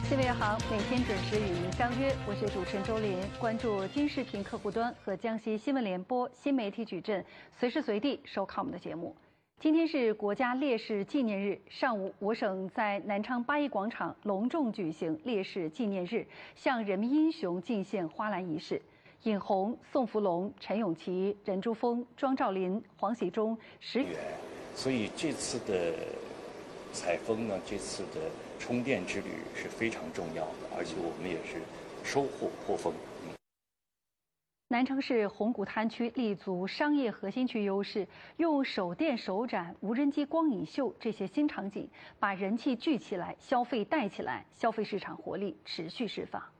新闻行每天准时与您相约，我是主持人周林。关注金视频客户端和江西新闻联播新媒体矩阵，随时随地收看我们的节目。今天是国家烈士纪念日，上午我省在南昌八一广场隆重举行烈士纪念日，向人民英雄敬献花篮仪式。尹红、宋福龙、陈永琪、任珠峰、庄兆林、黄喜忠、石远。 所以这次的采风呢，这次的充电之旅是非常重要的，而且我们也是收获颇丰。 南城市红谷滩区立足商业核心区优势，用手电、手展、无人机光影秀这些新场景，把人气聚起来，消费带起来，消费市场活力持续释放。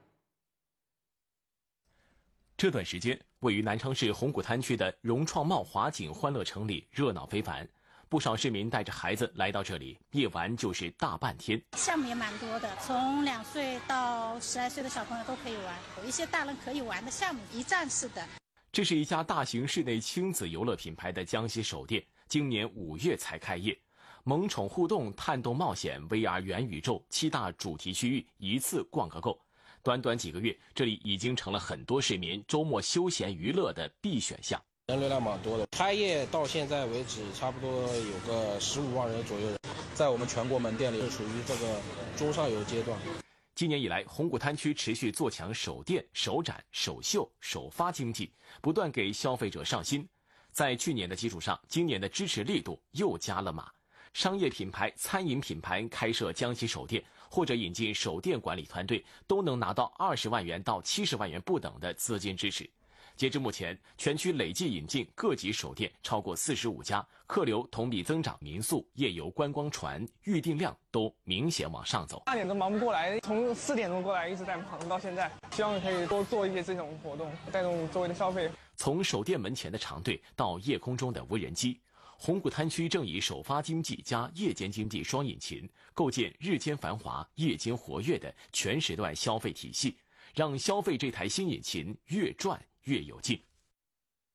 这段时间，位于南昌市红谷滩区的融创茂华景欢乐城里热闹非凡，不少市民带着孩子来到这里，夜玩就是大半天。 项目也蛮多的，从2岁到12岁的小朋友都可以玩，有一些大人可以玩的项目，一站式的。 这是一家大型室内亲子游乐品牌的江西首店，今年5月才开业。萌宠互动、探洞冒险、VR 元宇宙7大主题区域一次逛个够。短短几个月，这里已经成了很多市民周末休闲娱乐的必选项。 人流量蛮多的，开业到现在为止，差不多有个15万人左右，在我们全国门店里属于这个中上游阶段。 今年以来，红谷滩区持续做强手电、手展、手秀、首发经济，不断给消费者上新。在去年的基础上，今年的支持力度又加了码。商业品牌、餐饮品牌开设江西首店，或者引进首店管理团队，都能拿到20万元到70万元不等的资金支持。截至目前，全区累计引进各级首店超过45家，客流同比增长，民宿、夜游、观光船预订量都明显往上走。 8点都忙不过来，从4点钟过来一直在忙到现在，希望可以多做一些这种活动，带动周围的消费。 从首店门前的长队到夜空中的无人机，红谷滩区正以首发经济加夜间经济双引擎，构建日间繁华、夜间活跃的全时段消费体系，让消费这台新引擎越转越有劲。